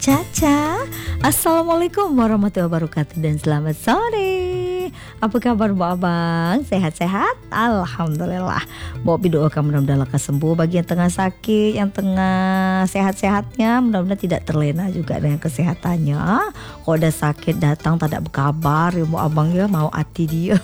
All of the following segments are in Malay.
Caca. Assalamualaikum warahmatullahi wabarakatuh dan selamat sore. Apa kabar Bu Abang? Sehat-sehat? Alhamdulillah. Bu Abi doakan mudah-mudahan lekas sembuh. Bagi yang tengah sakit, yang tengah sehat-sehatnya, mudah-mudahan tidak terlena juga dengan kesehatannya. Kalau udah sakit datang tak ada berkabar ya Bu Abang ya, mau hati dia.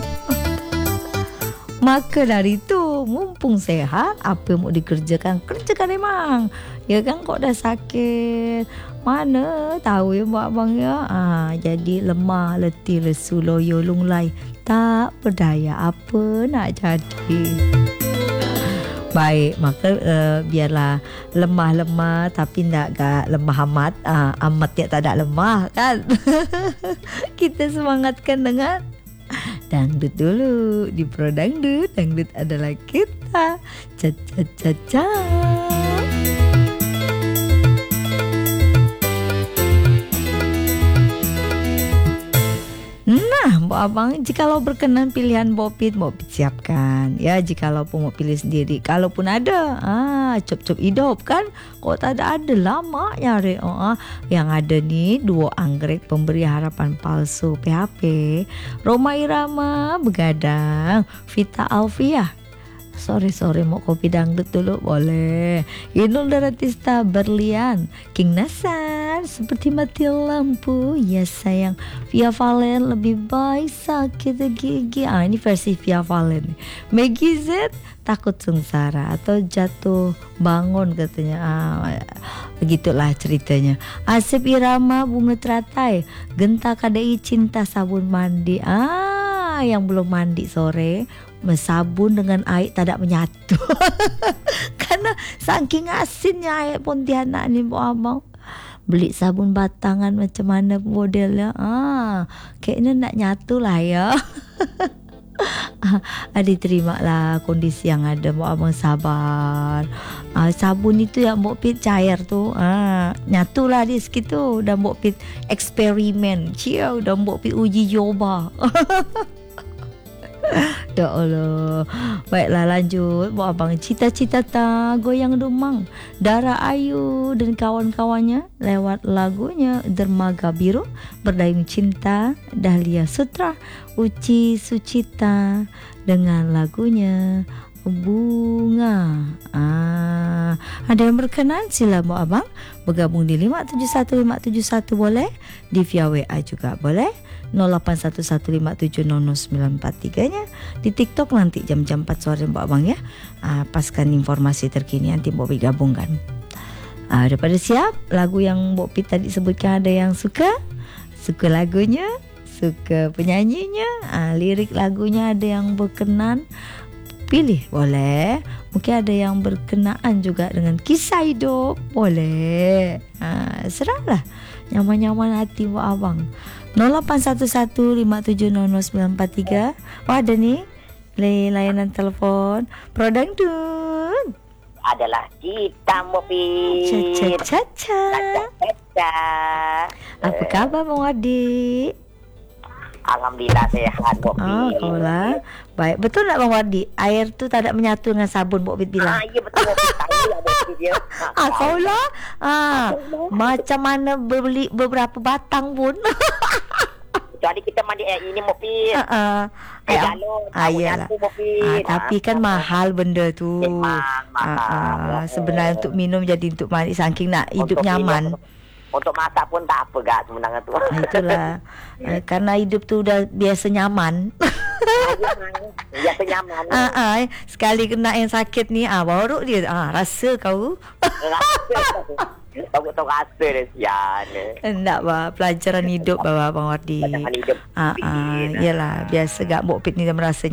Maka dari itu, mumpung sehat, apa yang mau dikerjakan, kerjakan memang. Ya kan, kok dah sakit, mana tahu ya Mbak Abang ya. Jadi lemah, letih, lesu, loyo, lunglai, tak berdaya apa nak jadi. Baik, maka biarlah lemah-lemah tapi gak lemah amat. Amat ya tak ada lemah kan. Kita semangatkan dengan dangdut dulu di Pro Dangdut. Dangdut adalah kita. Caca. Nah, Bu Abang, jikalau berkenan pilihan Bopit siapkan. Ya, jikalau pun mau pilih sendiri. Kalaupun ada, cop-cop hidup kan. Kok tak ada lama nyari. Yang ada nih 2 anggrek pemberi harapan palsu PHP. Roma Irama begadang, Vita Alfiah. Sorry mau kopi dangdut dulu boleh. Inul Daratista berlian, King Nasan seperti mati lampu. Ya sayang, Via Valen lebih baik sakit gigi. Ini versi Via Valen. Maggie Z takut sengsara atau jatuh bangun katanya. Begitulah ceritanya. Asep Irama bunga teratai, Genta KDI cinta sabun mandi. Yang belum mandi sore, sabun dengan air tak ada menyatu. Karena saking asinnya air Pontianak ni Bu Abang. Beli sabun batangan macam mana modelnya, kayaknya nak nyatu lah ya. Diterima lah kondisi yang ada Bu Abang, sabar. Sabun itu yang Mbok Pit cair tu, nyatu lah dia segitu. Dan Mbok Pit eksperimen, dan Mbok Pit uji coba. Ya Allah. Baiklah lanjut Bu Abang. Cita-cita tak goyang dumang, Dara Ayu dan kawan-kawannya lewat lagunya Dermaga Biru, Berdayung Cinta, Dahlia Sutra, Uci Sucita dengan lagunya Bunga. Ada yang berkenan sila Bu Abang bergabung di 571 boleh, di via WA juga boleh, 081157000943 nya. Di TikTok nanti jam 4 sore Bu Abang ya. Paskan informasi terkini nanti Mbok Pit gabungkan. Daripada siap lagu yang Mbok Pit tadi sebutkan, ada yang suka lagunya, suka penyanyinya, lirik lagunya ada yang berkenan, pilih boleh. Mungkin ada yang berkenaan juga dengan kisah hidup, boleh. Serahlah nyaman-nyaman hati Bu Abang. 081157000943. Ada nih layanan telepon Pro Dangdut. Adalah kita Mopi. Caca. Apa kabar Bang Wardi? Alhamdulillah sehat Mopi. Kaulah. Baik, betul tak Bang Wardi? Air tu tak ada menyatu dengan sabun Bok Pit bilang. Ya betul Mopi. Tahu lah Mopi dia. Kaulah. Macam mana beli beberapa batang pun. Kecuali kita mandi air ini Mopi. Iyalah. Tapi kan mahal benda tu. Mahal. Sebenarnya untuk minum jadi untuk mandi, saking nak hidup nyaman. Untuk masak pun tak apa gak sebenarnya tu. Itulah. Karena hidup tu dah biasa nyaman. Biasa nyaman. Sekali kena yang sakit ni, baru dia rasa kau. Tahu rasa dia sian. Enggak bah, pelajaran hidup Bang Wardi. Pelajaran hidup. Yalah, biasa gak Mbok Pit ni dah merasa